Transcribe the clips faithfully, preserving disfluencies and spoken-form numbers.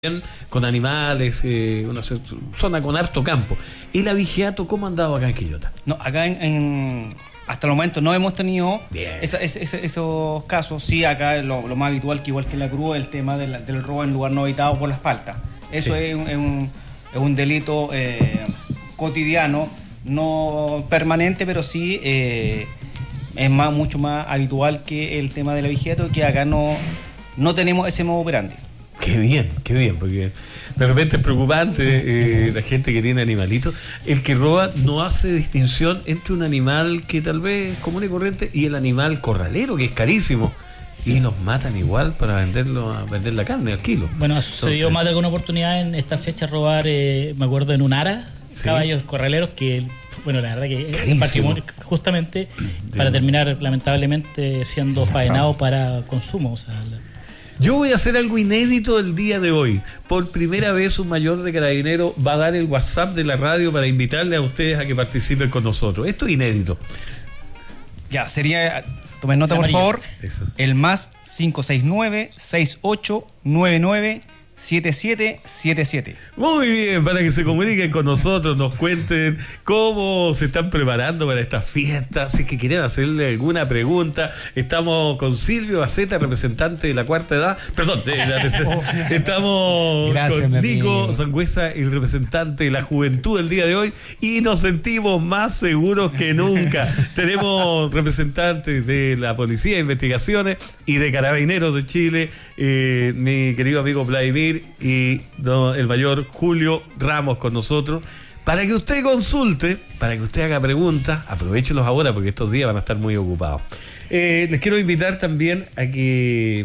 con animales, eh, una zona con harto campo. ¿El abigeato cómo ha andado acá en Quillota? No, acá en, en hasta el momento no hemos tenido esa, esa, esa, esos casos. Sí, acá lo, lo más habitual, que igual que en la Cruz, el tema del, del robo en lugar no habitado por las paltas. Eso sí. es, un, es, un, es un delito eh, cotidiano, no permanente, pero sí eh, es más, mucho más habitual que el tema del abigeato, que acá no, no tenemos ese modo operandi. Qué bien, qué bien, porque de repente es preocupante eh, la gente que tiene animalitos. El que roba no hace distinción entre un animal que tal vez es común y corriente y el animal corralero, que es carísimo. Y los matan igual para venderlo, a vender la carne al kilo. Bueno, ha sucedido Entonces, más de alguna oportunidad en esta fecha robar, eh, me acuerdo, en un ara, ¿sí? caballos corraleros que, bueno, la verdad que es patrimonio, justamente de para terminar lamentablemente siendo faenado para consumo. O sea, la, Yo voy a hacer algo inédito el día de hoy. Por primera vez un mayor de Carabineros va a dar el WhatsApp de la radio para invitarle a ustedes a que participen con nosotros. Esto es inédito. Ya, sería, tomen nota por favor, Eso. el más cinco seis nueve, seis ocho nueve nueve, siete siete siete siete. Muy bien, para que se comuniquen con nosotros, nos cuenten cómo se están preparando para estas fiestas, si es que quieren hacerle alguna pregunta. Estamos con Silvio Baceta, representante de la cuarta edad, perdón, de la, estamos Gracias, con Nico Sangüesa, el representante de la juventud el día de hoy, y nos sentimos más seguros que nunca. Tenemos representantes de la Policía de Investigaciones y de Carabineros de Chile, eh, mi querido amigo Vladimir y no, el mayor Julio Ramos con nosotros, para que usted consulte, para que usted haga preguntas. Aprovéchelos ahora porque estos días van a estar muy ocupados. Eh, les quiero invitar también a que,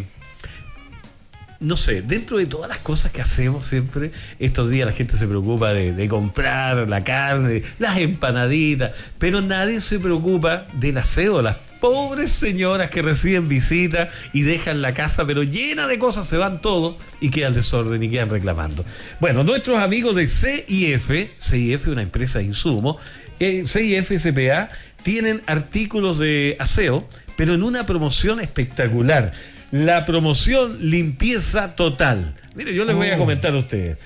no sé, dentro de todas las cosas que hacemos siempre, estos días la gente se preocupa de, de comprar la carne, las empanaditas, pero nadie se preocupa del aseo, las pobres señoras que reciben visitas y dejan la casa pero llena de cosas, se van todos y quedan desorden y quedan reclamando. Bueno, nuestros amigos de C I F, C I F, una empresa de insumos, eh, C I F S P A, tienen artículos de aseo, pero en una promoción espectacular. La promoción limpieza total. Mire, yo les voy a comentar a ustedes.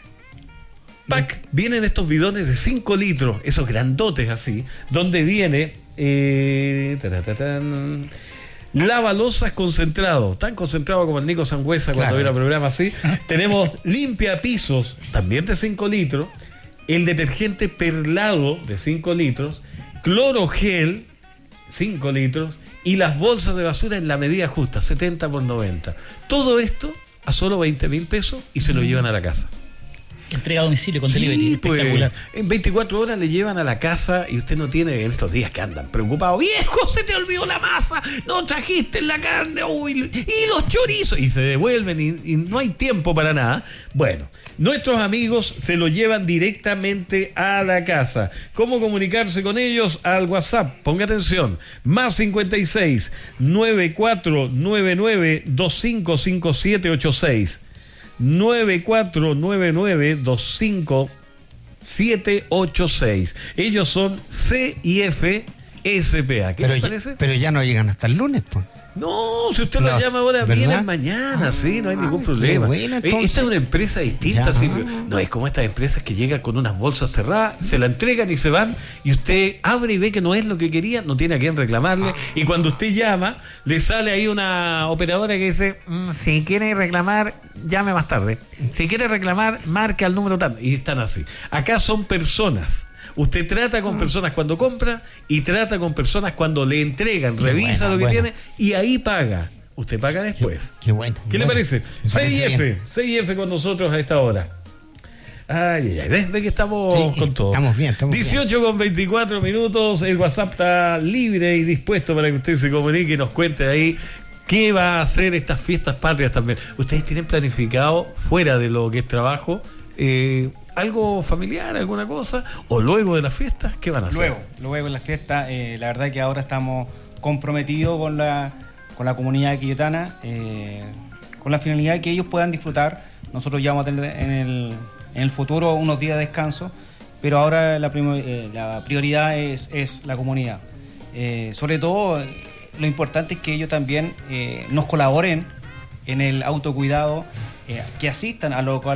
Pack, vienen estos bidones de cinco litros, esos grandotes así, donde viene eh, taratatán, lavalosas concentrado, tan concentrado como el Nico Sangüesa claro. cuando viene al programa así. Tenemos limpiapisos, también de cinco litros, el detergente perlado de cinco litros, clorogel, cinco litros, y las bolsas de basura en la medida justa, setenta por noventa. Todo esto a solo veinte mil pesos y se lo llevan a la casa. Entrega a domicilio con sí, delivery, espectacular. Pues, en veinticuatro horas le llevan a la casa y usted no tiene, en estos días que andan preocupados, viejo, se te olvidó la masa, no trajiste la carne, uy, y los chorizos, y se devuelven y, y no hay tiempo para nada. Bueno, nuestros amigos se lo llevan directamente a la casa. ¿Cómo comunicarse con ellos? Al WhatsApp, ponga atención, más cincuenta y seis, nueve cuatro nueve nueve, dos cinco cinco siete ocho seis. nueve cuatro nueve nueve, dos cinco siete ocho seis. Ellos son C I F S P A. ¿Qué pero les ya, parece? Pero ya no llegan hasta el lunes, pues. No, si usted no, lo llama ahora, ¿verdad? Vienen mañana, ah, sí, no hay ningún problema. Buena, esta es una empresa distinta, Silvio. No es como estas empresas que llegan con unas bolsas cerradas, se la entregan y se van, y usted abre y ve que no es lo que quería, no tiene a quién reclamarle, y cuando usted llama, le sale ahí una operadora que dice, mmm, si quiere reclamar, llame más tarde. Si quiere reclamar, marque al número tal. Y están así. Acá son personas. Usted trata con personas cuando compra y trata con personas cuando le entregan, revisa buena, lo que buena. tiene y ahí paga. Usted paga después. Qué, qué bueno. ¿Qué bueno. le parece? C I F, C I F con nosotros a esta hora. Ay, ay, ay, ¿ves? ¿Ves que estamos sí, con todo? Estamos bien, estamos dieciocho bien. con veinticuatro minutos, el WhatsApp está libre y dispuesto para que usted se comunique y nos cuente ahí qué va a hacer estas fiestas patrias también. ¿Ustedes tienen planificado, fuera de lo que es trabajo, eh, algo familiar, alguna cosa, o luego de las fiestas, qué van a hacer? Luego, luego de las fiestas, eh, la verdad que ahora estamos comprometidos con la con la comunidad quillotana, eh, con la finalidad de que ellos puedan disfrutar. Nosotros ya vamos a tener en el, en el futuro unos días de descanso, pero ahora la, prim- eh, la prioridad es, es la comunidad. Eh, sobre todo, lo importante es que ellos también eh, nos colaboren en el autocuidado eh, que asistan a lo